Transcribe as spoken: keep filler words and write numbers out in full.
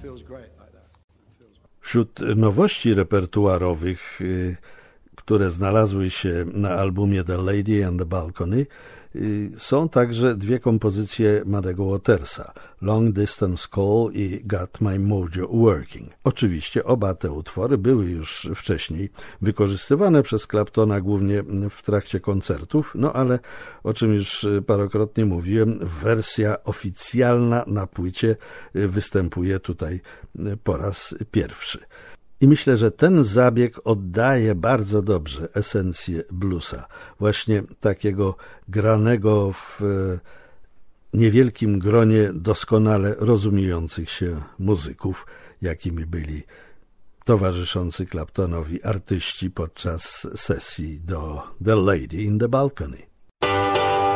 Wśród nowości repertuarowych, które znalazły się na albumie The Lady and the Balcony, są także dwie kompozycje Muddego Watersa, Long Distance Call i Got My Mojo Working. Oczywiście oba te utwory były już wcześniej wykorzystywane przez Claptona głównie w trakcie koncertów, no ale o czym już parokrotnie mówiłem, wersja oficjalna na płycie występuje tutaj po raz pierwszy. I myślę, że ten zabieg oddaje bardzo dobrze esencję bluesa, właśnie takiego granego w niewielkim gronie doskonale rozumiejących się muzyków, jakimi byli towarzyszący Claptonowi artyści podczas sesji do The Lady in the Balcony.